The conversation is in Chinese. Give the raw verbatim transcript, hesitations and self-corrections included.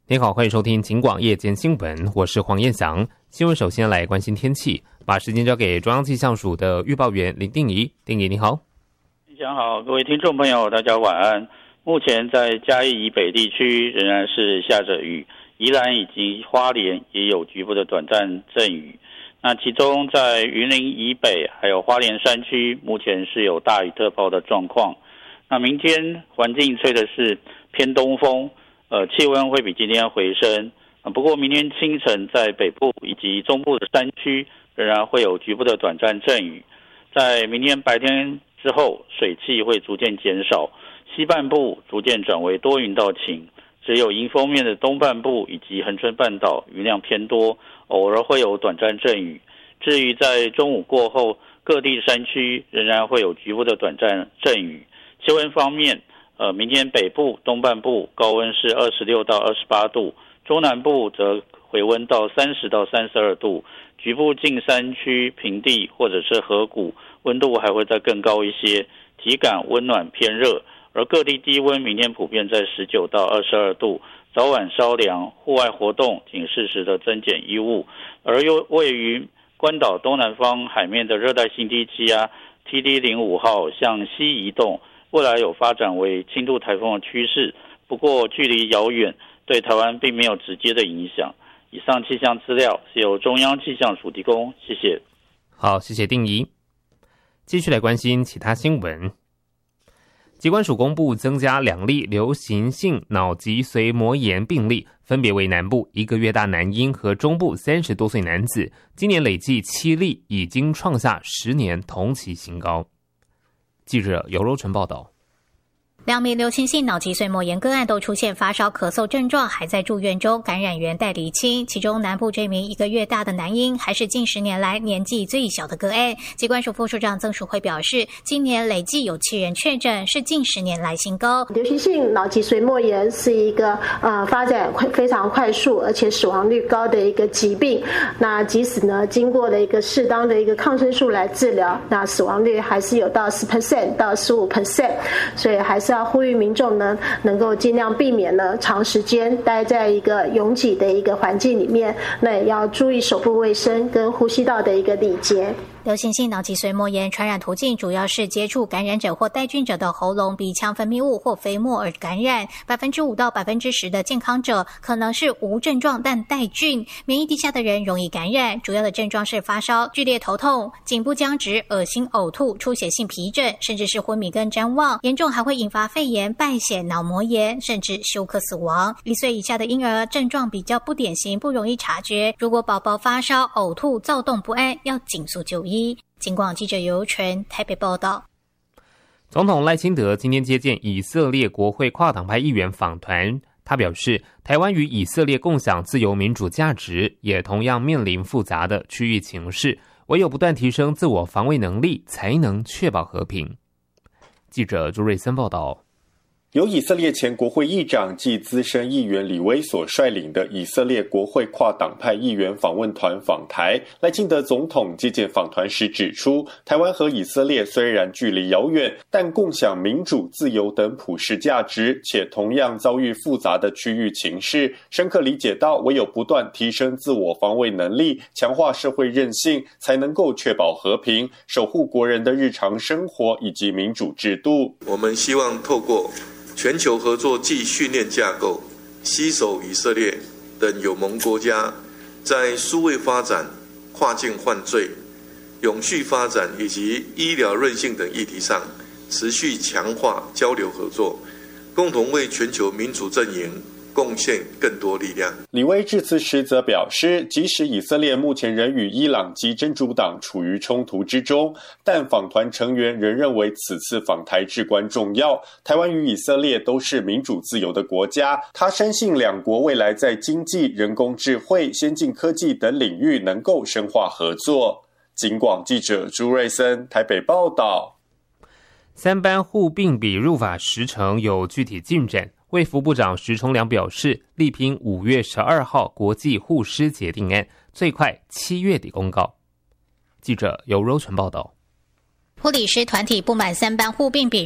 你好，欢迎收听警广夜间新闻，我是黄彦翔。新闻首先来关心天气，把时间交给中央气象署的预报员林定仪。定仪你好。 彦翔好，各位听众朋友大家晚安。目前在嘉义以北地区仍然是下着雨，宜兰以及花莲也有局部的短暂阵雨。那其中在云林以北还有花莲山区目前是有大雨特报的状况。那明天环境吹的是偏东风，呃，气温会比今天回升，呃、不过明天清晨在北部以及中部的山区仍然会有局部的短暂阵雨。在明天白天之后，水汽会逐渐减少，西半部逐渐转为多云到晴，只有迎风面的东半部以及恒春半岛云量偏多，偶尔会有短暂阵雨。至于在中午过后，各地山区仍然会有局部的短暂阵雨。气温方面，呃，明天北部、东半部高温是二十六到二十八度，中南部则回温到三十到三十二度，局部近山区、平地或者是河谷温度还会再更高一些，体感温暖偏热。而各地低温明天普遍在十九到二十二度，早晚稍凉，户外活动请适时的增减衣物。而又位于关岛东南方海面的热带性低气压 T D 零五 号向西移动，未来有发展为轻度台风的趋势，不过距离遥远，对台湾并没有直接的影响。以上气象资料是由中央气象署提供，谢谢。 好，谢谢定仪。继续来关心其他新闻。疾管署公布增加两例流行性脑脊髓膜炎病例，分别为南部一个月大男婴和中部三十多岁男子，今年累计七例，已经创下十年同期新高。记者尤柔纯报道。 两名流行性脑脊髓膜炎个案都出现发烧、咳嗽症状，还在住院中，感染源待厘清。其中南部这名一个月大的男婴，还是近十年来年纪最小的个案。疾管署副署长曾淑慧表示，今年累计有七人确诊，是近十年来新高。 流行性脑脊髓膜炎是一个呃发展快非常快速，而且死亡率高的一个疾病。那即使呢经过了一个适当的一个抗生素来治疗，那死亡率还是有到 百分之十 到 百分之十五， 所以还是要呼吁民众呢，能够尽量避免呢长时间待在一个拥挤的一个环境里面，那也要注意手部卫生跟呼吸道的一个礼节。 流行性脑脊髓膜炎传染途径主要是接触感染者或带菌者的喉咙、鼻腔分泌物或飞沫而感染， 百分之五到百分之十 的健康者可能是无症状但带菌，免疫低下的人容易感染。主要的症状是发烧、剧烈头痛、颈部僵直、恶心呕吐、出血性皮疹，甚至是昏迷跟谵妄，严重还会引发肺炎、败血、脑膜炎，甚至休克死亡。一岁以下的婴儿症状比较不典型，不容易察觉，如果宝宝发烧、呕吐、躁动不安，要紧速就医。警广记者尤纯台北报道。 总统赖清德今天接见以色列国会跨党派议员访团，他表示，台湾与以色列共享自由民主价值，也同样面临复杂的区域情势，唯有不断提升自我防卫能力，才能确保和平。记者朱瑞森报道。 由以色列前国会议长暨资深议员李威所率领的以色列国会跨党派议员访问团访台，赖清德总统接见访团时指出，台湾和以色列虽然距离遥远，但共享民主、自由等普世价值，且同样遭遇复杂的区域情势，深刻理解到唯有不断提升自我防卫能力，强化社会韧性，才能够确保和平，守护国人的日常生活以及民主制度。 我们希望透过全球合作暨训练架构，携手以色列等友盟国家，在数位发展、跨境犯罪、永续发展以及医疗韧性等议题上，持续强化交流合作，共同为全球民主阵营贡献更多力量。 李威致辞时则表示，即使以色列目前仍与伊朗及真主党处于冲突之中，但访团成员仍认为此次访台至关重要。台湾与以色列都是民主自由的国家，他深信两国未来在经济、人工智慧、先进科技等领域能够深化合作。警广记者朱瑞森台北报道。 三班护病比入法时程有具体进展。卫福部长徐崇良表示，力拼五月十二号国际护师节定案，最快七月底公告。记者由柔纯报道。 护理师团体不满三班护病比